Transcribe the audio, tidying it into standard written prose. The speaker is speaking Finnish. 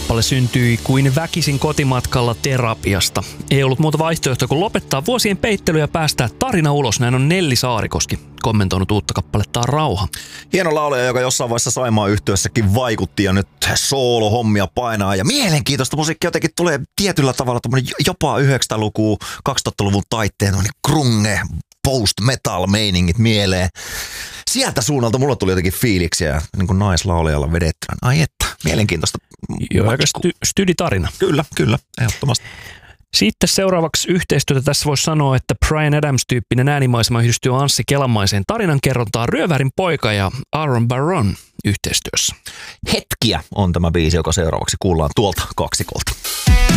Kappale syntyi kuin väkisin kotimatkalla terapiasta. Ei ollut muuta vaihtoehtoa kuin lopettaa vuosien peittely ja päästää tarina ulos. Näin on Nelli Saarikoski kommentoinut uutta kappalettaan Rauha. Hieno laulaja, joka jossain vaiheessa Saimaan yhtyeessäkin vaikutti ja nyt soolo-hommia painaa. Ja mielenkiintoista musiikkia jotenkin tulee tietyllä tavalla jopa 90-lukua, 2000-luvun taitteen grunge, post-metal-meiningit mieleen. Sieltä suunnalta mulla tuli jotenkin fiiliksiä niin kuin naislaulajalla vedettynä. Ai että, mielenkiintoista. Joo, aika styditarina. Kyllä, ehdottomasti. Sitten seuraavaksi yhteistyötä tässä voisi sanoa, että Bryan Adams-tyyppinen äänimaisema yhdistyy Anssi Kelamaiseen tarinankerrontaan Ryövärin poika ja Aaron Baron yhteistyössä. Hetkiä on tämä biisi, joka seuraavaksi kuullaan tuolta kaksikolta.